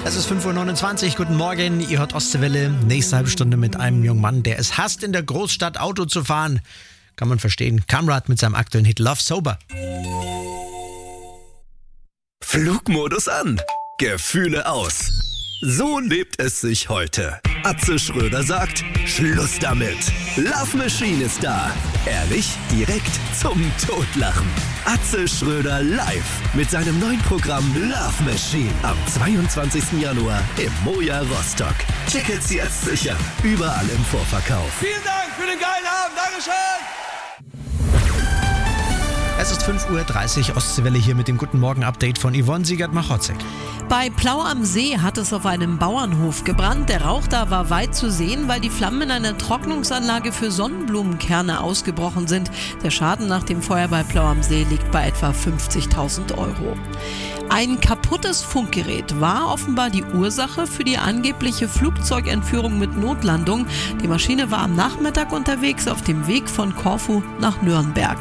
Es ist 5.29 Uhr, guten Morgen, ihr hört Ostseewelle. Nächste halbe Stunde mit einem jungen Mann, der es hasst, in der Großstadt Auto zu fahren. Kann man verstehen. Kamrat mit seinem aktuellen Hit Love Sober. Flugmodus an, Gefühle aus. So lebt es sich heute. Atze Schröder sagt, Schluss damit. Love Machine ist da. Ehrlich, direkt zum Totlachen. Atze Schröder live mit seinem neuen Programm Love Machine am 22. Januar im Moja Rostock. Tickets jetzt sichern. Überall im Vorverkauf. Vielen Dank für den geilen Abend. Dankeschön. Es ist 5.30 Uhr, Ostseewelle hier mit dem Guten Morgen-Update von Yvonne Siegert-Machotzek. Bei Plau am See hat es auf einem Bauernhof gebrannt. Der Rauch da war weit zu sehen, weil die Flammen in einer Trocknungsanlage für Sonnenblumenkerne ausgebrochen sind. Der Schaden nach dem Feuer bei Plau am See liegt bei etwa 50.000 €. Ein kaputtes Funkgerät war offenbar die Ursache für die angebliche Flugzeugentführung mit Notlandung. Die Maschine war am Nachmittag unterwegs auf dem Weg von Korfu nach Nürnberg.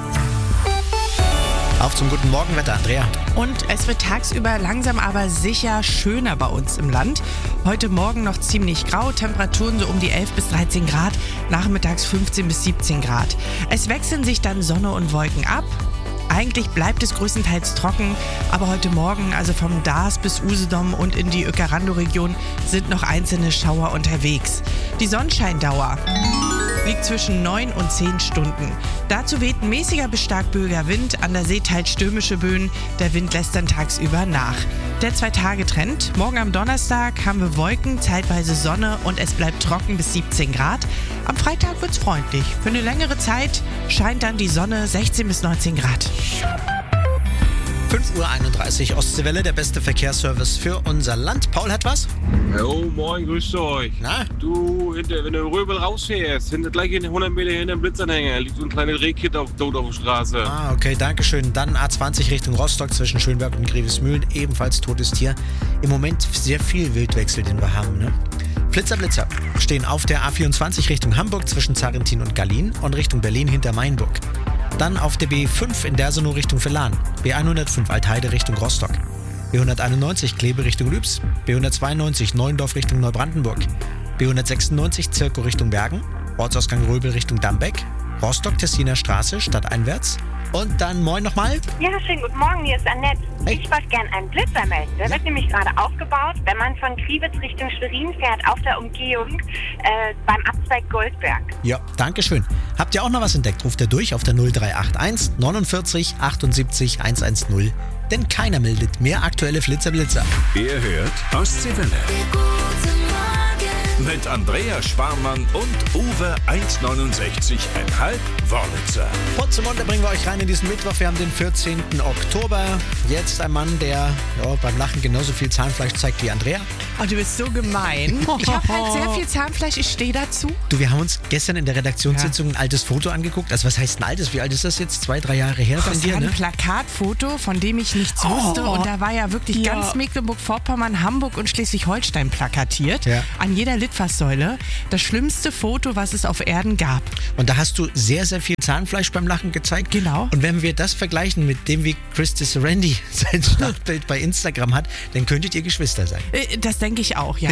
Auf zum guten Morgenwetter, Andrea. Und es wird tagsüber langsam aber sicher schöner bei uns im Land. Heute Morgen noch ziemlich grau, Temperaturen so um die 11 bis 13 Grad, nachmittags 15 bis 17 Grad. Es wechseln sich dann Sonne und Wolken ab. Eigentlich bleibt es größtenteils trocken, aber heute Morgen, also vom Daas bis Usedom und in die Öckerando-Region, sind noch einzelne Schauer unterwegs. Die Sonnenscheindauer liegt zwischen 9 und 10 Stunden. Dazu weht ein mäßiger bis stark böiger Wind, an der See teils stürmische Böen. Der Wind lässt dann tagsüber nach. Der 2-Tage-Trend. Morgen am Donnerstag haben wir Wolken, zeitweise Sonne und es bleibt trocken bis 17 Grad. Am Freitag wird's freundlich. Für eine längere Zeit scheint dann die Sonne, 16 bis 19 Grad. 5.31 Uhr, Ostseewelle, der beste Verkehrsservice für unser Land. Paul hat was? Jo, moin, grüßt euch. Na? Du, wenn du Röbel rausfährst, gleich in 100 Meter hinter dem Blitzanhänger liegt so ein kleines Rehkit tot auf der Straße. Ah, okay, danke schön. Dann A20 Richtung Rostock zwischen Schönberg und Grevesmühlen, ebenfalls totes Tier. Im Moment sehr viel Wildwechsel, den wir haben, ne? Blitzer stehen auf der A24 Richtung Hamburg zwischen Zarentin und Gallien und Richtung Berlin hinter Mainburg. Dann auf der B5 in Dersenow Richtung Villahn, B105 Altheide Richtung Rostock, B191 Kleve Richtung Lübs, B192 Neuendorf Richtung Neubrandenburg, B196 Zirkow Richtung Bergen, Ortsausgang Röbel Richtung Dambeck, Rostock-Tessiner Straße stadteinwärts und dann moin nochmal. Ja, schönen guten Morgen, hier ist Annette. Hey. Ich wollte gerne einen Blitzer melden. Der wird nämlich gerade aufgebaut, wenn man von Kriwitz Richtung Schwerin fährt, auf der Umgehung beim Abzweig Goldberg. Ja, danke schön. Habt ihr auch noch was entdeckt? Ruft ihr durch auf der 0381 49 78 110. Denn keiner meldet mehr aktuelle Flitzer-Blitzer. Ihr hört Ostseewelle. Mit Andrea Sparmann und Uwe 1,69,5 Wörlitzer. Und zum Montag bringen wir euch rein in diesen Mittwoch. Wir haben den 14. Oktober. Jetzt ein Mann, der beim Lachen genauso viel Zahnfleisch zeigt wie Andrea. Oh, du bist so gemein. Ich habe halt sehr viel Zahnfleisch, ich stehe dazu. Du, wir haben uns gestern in der Redaktionssitzung ein altes Foto angeguckt. Also was heißt ein altes? Wie alt ist das jetzt? 2-3 Jahre her von Das dir, war ein ne? Plakatfoto, von dem ich nichts wusste. Und da war ja wirklich ganz Mecklenburg-Vorpommern, Hamburg und Schleswig-Holstein plakatiert. Ja. An jeder Litfaßsäule. Das schlimmste Foto, was es auf Erden gab. Und da hast du sehr, sehr viel Zahnfleisch beim Lachen gezeigt. Genau. Und wenn wir das vergleichen mit dem, wie Christy Serendi sein Startbild bei Instagram hat, dann könntet ihr Geschwister sein. Das denke ich auch, ja.